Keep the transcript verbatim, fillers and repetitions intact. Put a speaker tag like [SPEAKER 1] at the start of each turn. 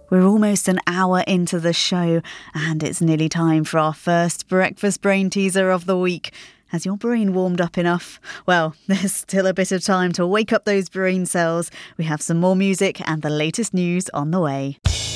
[SPEAKER 1] We're almost an hour into the show, and it's nearly time for our first breakfast brain teaser of the week. Has your brain warmed up enough? Well, there's still a bit of time to wake up those brain cells. We have some more music and the latest news on the way.